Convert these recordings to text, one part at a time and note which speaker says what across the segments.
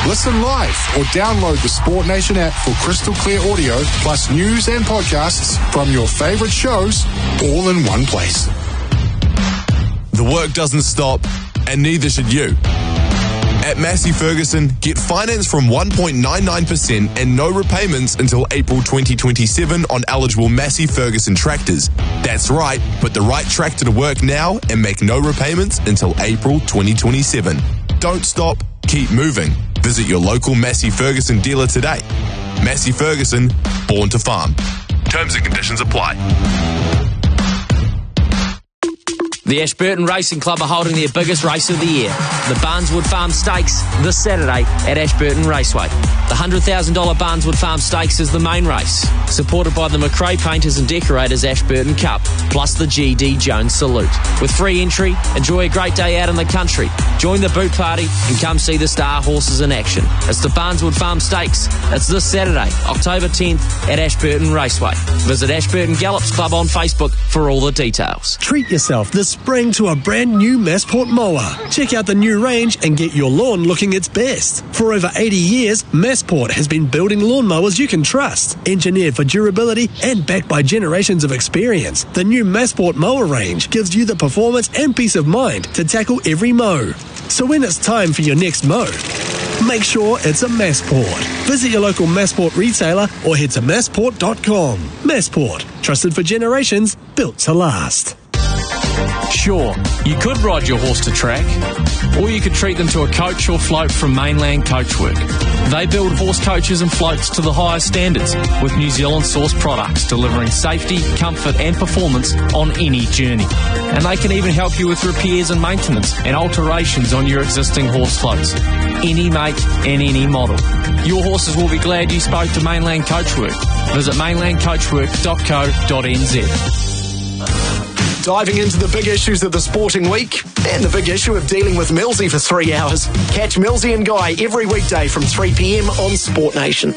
Speaker 1: Listen live or download the Sport Nation app for crystal clear audio plus news and podcasts from your favourite shows all in one place.
Speaker 2: The work doesn't stop, and neither should you. At Massey Ferguson, get finance from 1.99% and no repayments until April 2027 on eligible Massey Ferguson tractors. That's right, put the right tractor to work now and make no repayments until April 2027. Don't stop, keep moving. Visit your local Massey Ferguson dealer today. Massey Ferguson, born to farm. Terms and conditions apply.
Speaker 3: The Ashburton Racing Club are holding their biggest race of the year, the Barneswood Farm Stakes, this Saturday at Ashburton Raceway. The $100,000 Barneswood Farm Stakes is the main race, supported by the McRae Painters and Decorators Ashburton Cup, plus the G.D. Jones Salute. With free entry, enjoy a great day out in the country, join the boot party and come see the star horses in action. It's the Barneswood Farm Stakes. It's this Saturday, October 10th at Ashburton Raceway. Visit Ashburton Gallops Club on Facebook for all the details.
Speaker 4: Treat yourself this spring to a brand new Massport mower. Check out the new range and get your lawn looking its best. For over 80 years, Massport has been building lawnmowers you can trust. Engineered for durability and backed by generations of experience, the new Massport mower range gives you the performance and peace of mind to tackle every mow. So when it's time for your next mow, make sure it's a Massport. Visit your local Massport retailer or head to massport.com. Massport, trusted for generations, built to last.
Speaker 5: Sure, you could ride your horse to track, or you could treat them to a coach or float from Mainland Coachwork. They build horse coaches and floats to the highest standards, with New Zealand sourced products delivering safety, comfort and performance on any journey. And they can even help you with repairs and maintenance and alterations on your existing horse floats. Any make and any model. Your horses will be glad you spoke to Mainland Coachwork. Visit mainlandcoachwork.co.nz.
Speaker 6: Diving into the big issues of the sporting week and the big issue of dealing with Millsy for 3 hours. Catch Millsy and Guy every weekday from 3 p.m. on Sport Nation.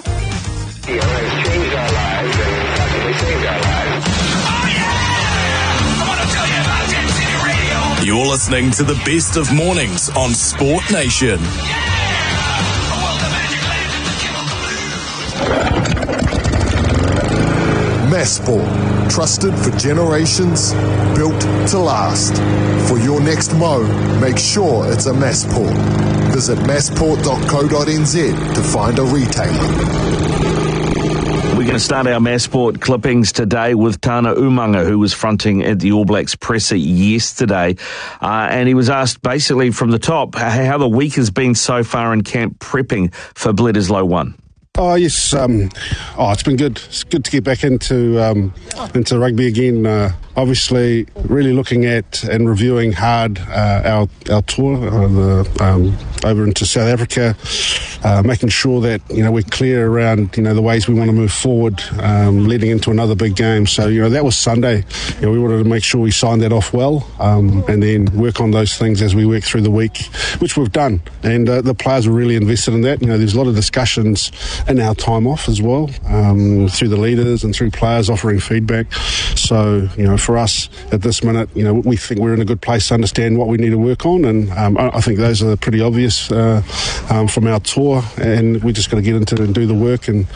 Speaker 2: You're listening to the best of mornings on Sport Nation.
Speaker 1: Massport, trusted for generations, built to last. For your next mow, make sure it's a Massport. Visit massport.co.nz to find a retailer.
Speaker 7: We're going to start our Massport clippings today with Tana Umaga, who was fronting at the All Blacks presser yesterday. And he was asked basically from the top how the week has been so far in camp prepping for Bledisloe 1.
Speaker 8: Oh yes, it's been good. It's good to get back into rugby again. Obviously, really looking at and reviewing hard our tour over into South Africa, making sure that we're clear around the ways we want to move forward, leading into another big game. So that was Sunday. We wanted to make sure we signed that off well, and then work on those things as we work through the week, which we've done. And the players were really invested in that. There's a lot of discussions in our time off as well, through the leaders and through players offering feedback. So for us at this minute, we think we're in a good place to understand what we need to work on, and I think those are pretty obvious from our tour, and we're just going to get into it and do the work and